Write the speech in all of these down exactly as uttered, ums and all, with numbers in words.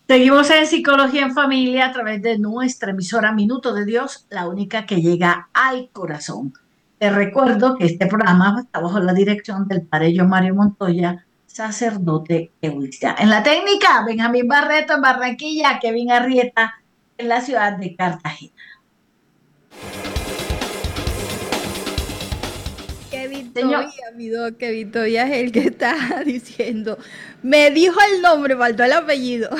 Seguimos en Psicología en Familia a través de nuestra emisora Minuto de Dios, la única que llega al corazón. Te recuerdo que este programa está bajo la dirección del padre John Mario Montoya, sacerdote eudista. En la técnica, Benjamín Barreto en Barranquilla, Kevin Arrieta en la ciudad de Cartagena. Kevin Señor, Tobías, mi doc, Kevin Tobías es el que está diciendo. Me dijo el nombre, faltó el apellido.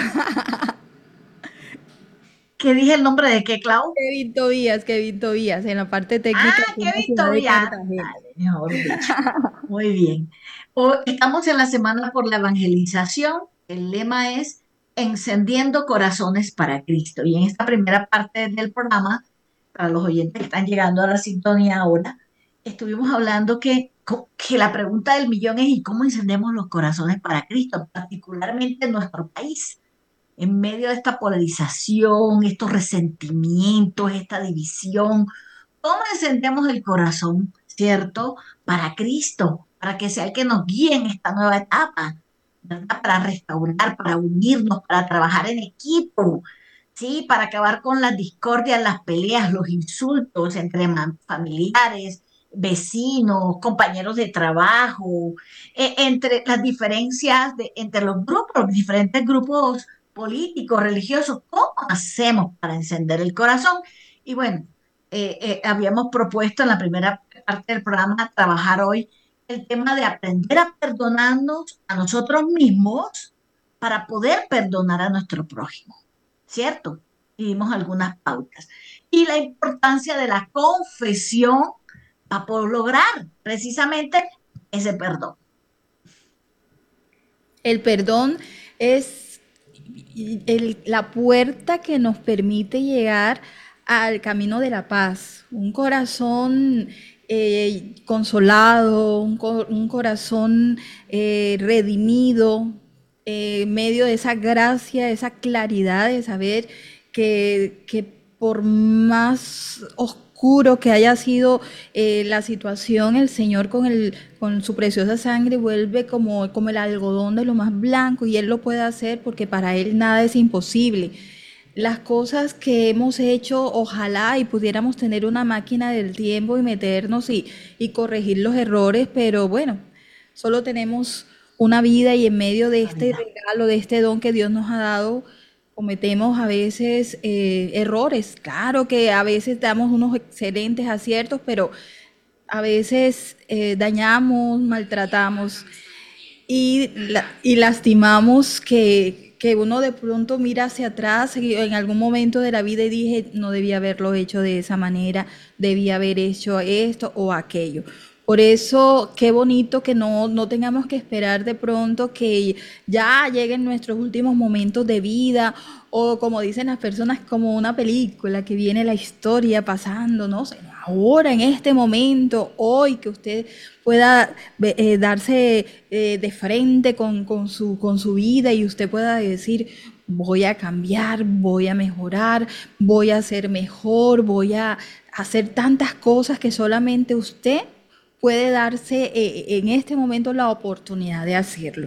¿qué dije el nombre de qué, Clau? Kevin Tobías, Kevin Tobías, en la parte técnica Ah, aquí en la Kevin ciudad de Tobías. Cartagena. Dale, mejor dicho. Muy bien. Hoy estamos en la Semana por la Evangelización. El lema es Encendiendo Corazones para Cristo. Y en esta primera parte del programa, para los oyentes que están llegando a la sintonía ahora, estuvimos hablando que, que la pregunta del millón es ¿y cómo encendemos los corazones para Cristo? Particularmente en nuestro país, en medio de esta polarización, estos resentimientos, esta división. ¿Cómo encendemos el corazón, cierto? Para Cristo, para que sea el que nos guíe en esta nueva etapa, ¿verdad? Para restaurar, para unirnos, para trabajar en equipo, ¿sí? Para acabar con las discordias, las peleas, los insultos entre ma- familiares, vecinos, compañeros de trabajo, e- entre las diferencias de, entre los grupos, los diferentes grupos políticos, religiosos. ¿Cómo hacemos para encender el corazón? Y bueno, eh, eh, habíamos propuesto en la primera parte del programa trabajar hoy el tema de aprender a perdonarnos a nosotros mismos para poder perdonar a nuestro prójimo, ¿cierto? Y dimos algunas pautas. Y la importancia de la confesión para poder lograr precisamente ese perdón. El perdón es el- la puerta que nos permite llegar al camino de la paz. Un corazón eh, consolado, un, co- un corazón eh, redimido, eh, en medio de esa gracia, esa claridad de saber que, que por más oscuro que haya sido eh, la situación, el Señor con, el, con su preciosa sangre vuelve como, como el algodón de lo más blanco y Él lo puede hacer porque para Él nada es imposible. Las cosas que hemos hecho, ojalá y pudiéramos tener una máquina del tiempo y meternos y, y corregir los errores, pero bueno, solo tenemos una vida y en medio de La este vida. regalo, de este don que Dios nos ha dado, cometemos a veces eh, errores. Claro que a veces damos unos excelentes aciertos, pero a veces eh, dañamos, maltratamos y, la- y lastimamos que, que uno de pronto mira hacia atrás y en algún momento de la vida y dije, no debía haberlo hecho de esa manera, debía haber hecho esto o aquello. Por eso, qué bonito que no, no tengamos que esperar de pronto que ya lleguen nuestros últimos momentos de vida o como dicen las personas, como una película que viene la historia pasando, no sé, ahora, en este momento, hoy, que usted pueda eh, darse eh, de frente con, con, su, con su vida y usted pueda decir, voy a cambiar, voy a mejorar, voy a ser mejor, voy a hacer tantas cosas que solamente usted puede darse eh, en este momento la oportunidad de hacerlo.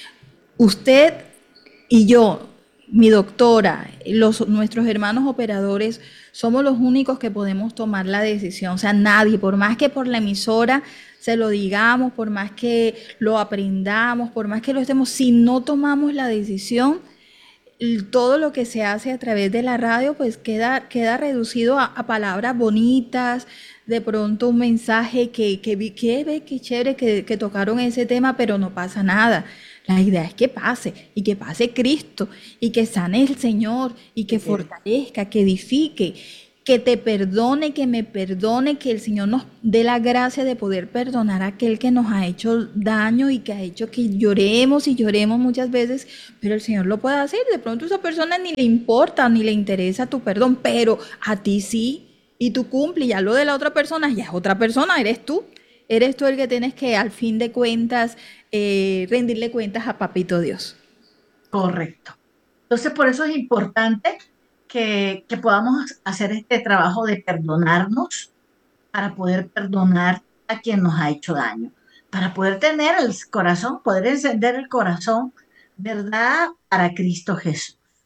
Usted y yo, mi doctora, los, nuestros hermanos operadores, somos los únicos que podemos tomar la decisión. O sea, nadie, por más que por la emisora se lo digamos, por más que lo aprendamos, por más que lo estemos, si no tomamos la decisión, todo lo que se hace a través de la radio pues queda, queda reducido a, a palabras bonitas, de pronto un mensaje que, que vi, que ve, qué chévere que, que tocaron ese tema, pero no pasa nada. La idea es que pase y que pase Cristo y que sane el Señor y que fortalezca, que edifique, que te perdone, que me perdone, que el Señor nos dé la gracia de poder perdonar a aquel que nos ha hecho daño y que ha hecho que lloremos y lloremos muchas veces, pero el Señor lo puede hacer. De pronto a esa persona ni le importa ni le interesa tu perdón, pero a ti sí. Y tú cumples, y ya lo de la otra persona ya es otra persona, eres tú. Eres tú el que tienes que, al fin de cuentas, eh, rendirle cuentas a Papito Dios. Correcto. Entonces, por eso es importante que, que podamos hacer este trabajo de perdonarnos para poder perdonar a quien nos ha hecho daño, para poder tener el corazón, poder encender el corazón, ¿verdad? Para Cristo Jesús.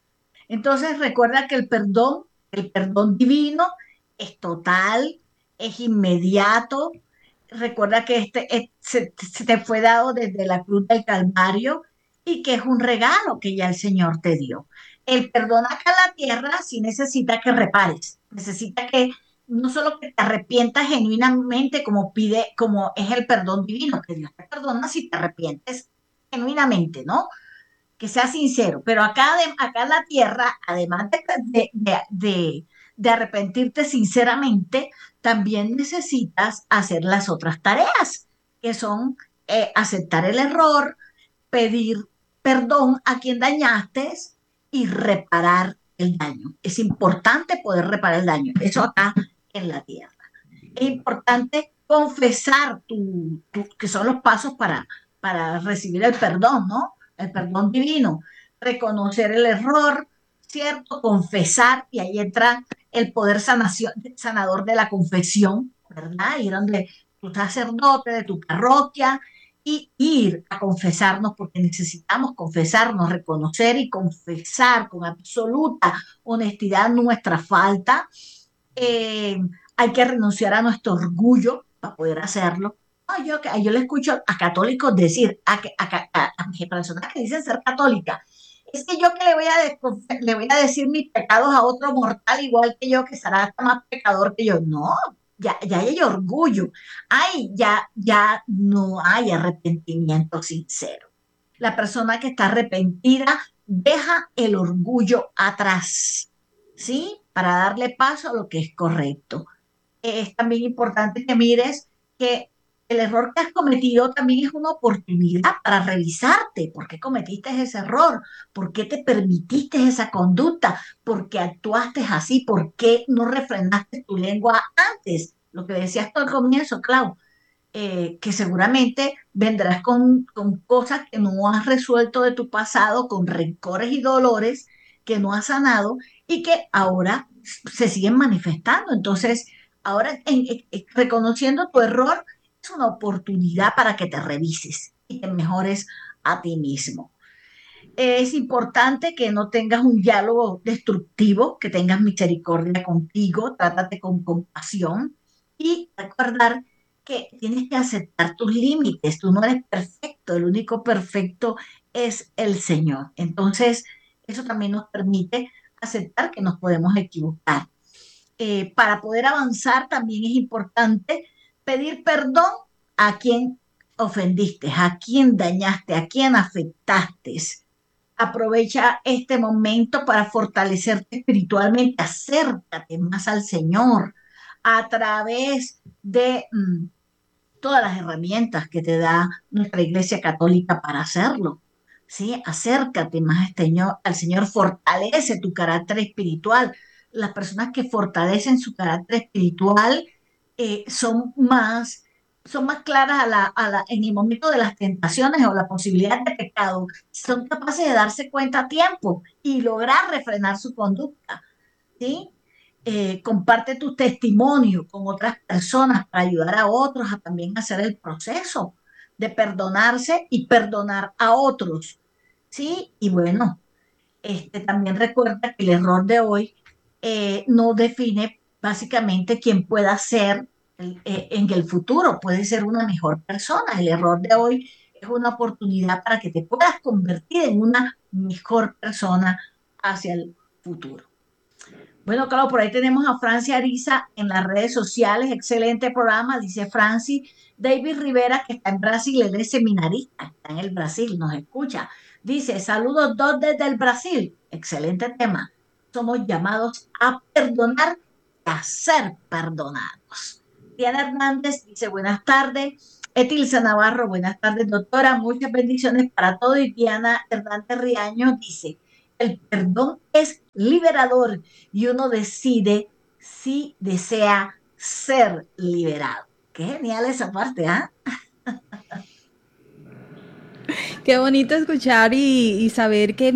Entonces recuerda que el perdón, el perdón divino es total, es inmediato. Recuerda que este, es- se, se te fue dado desde la cruz del Calvario y que es un regalo que ya el Señor te dio. El perdón acá en la tierra sí necesita que repares, necesita que no solo que te arrepientas genuinamente como pide, como es el perdón divino, que Dios te perdona si te arrepientes genuinamente, ¿no? Que sea sincero, pero acá, de- acá en la tierra, además de, de, de, de- de arrepentirte sinceramente, también necesitas hacer las otras tareas, que son eh, aceptar el error, pedir perdón a quien dañaste y reparar el daño. Es importante poder reparar el daño, eso acá en la tierra. Es importante confesar tu, tu- que son los pasos para, para recibir el perdón, ¿no? El perdón divino. Reconocer el error, ¿cierto? Confesar, y ahí entra el poder sanación, sanador de la confesión, ¿verdad? Ir donde tu sacerdote de tu parroquia y ir a confesarnos porque necesitamos confesarnos, reconocer y confesar con absoluta honestidad nuestra falta. eh, Hay que renunciar a nuestro orgullo para poder hacerlo. No, yo, yo le escucho a católicos decir, a, que- a, a, a, a personas que dicen ser católicas, es que yo que le voy a, le voy a decir mis pecados a otro mortal igual que yo, que será hasta más pecador que yo. No, ya, ya hay orgullo. Ay, ya, ya no hay arrepentimiento sincero. La persona que está arrepentida deja el orgullo atrás, ¿sí? Para darle paso a lo que es correcto. Es también importante que mires que el error que has cometido también es una oportunidad para revisarte. ¿Por qué cometiste ese error? ¿Por qué te permitiste esa conducta? ¿Por qué actuaste así? ¿Por qué no refrenaste tu lengua antes? Lo que decías tú al comienzo, Clau, eh, que seguramente vendrás con, con cosas que no has resuelto de tu pasado, con rencores y dolores que no has sanado y que ahora se siguen manifestando. Entonces, ahora en- en- en- reconociendo tu error es una oportunidad para que te revises y te mejores a ti mismo. Es importante que no tengas un diálogo destructivo, que tengas misericordia contigo, trátate con compasión y recordar que tienes que aceptar tus límites. Tú no eres perfecto, el único perfecto es el Señor. Entonces, eso también nos permite aceptar que nos podemos equivocar. Eh, para poder avanzar también es importante pedir perdón a quien ofendiste, a quien dañaste, a quien afectaste. Aprovecha este momento para fortalecerte espiritualmente, acércate más al Señor a través de mm, todas las herramientas que te da nuestra Iglesia Católica para hacerlo. ¿Sí? Acércate más al Señor, al Señor, fortalece tu carácter espiritual. Las personas que fortalecen su carácter espiritual eh, son más, son más claras a la, a la, en el momento de las tentaciones o la posibilidad de pecado, son capaces de darse cuenta a tiempo y lograr refrenar su conducta. ¿Sí? Eh, comparte tu testimonio con otras personas para ayudar a otros a también hacer el proceso de perdonarse y perdonar a otros, ¿sí? Y bueno, este, también recuerda que el error de hoy eh, no define básicamente quién pueda ser el- eh, en el futuro, puede ser una mejor persona. El error de hoy es una oportunidad para que te puedas convertir en una mejor persona hacia el futuro. Bueno, claro, por ahí tenemos a Francia Ariza en las redes sociales. Excelente programa, dice Franci. David Rivera, que está en Brasil, él es seminarista, está en el Brasil, nos escucha. Dice, saludos dos desde el Brasil. Excelente tema. Somos llamados a perdonar y a ser perdonados. Diana Hernández dice, buenas tardes. Etilsa Navarro, buenas tardes, doctora. Muchas bendiciones para todos. Y Diana Hernández Riaño dice, el perdón es liberador y uno decide si desea ser liberado. Qué genial esa parte, ¿ah? Qué bonito escuchar y, y saber que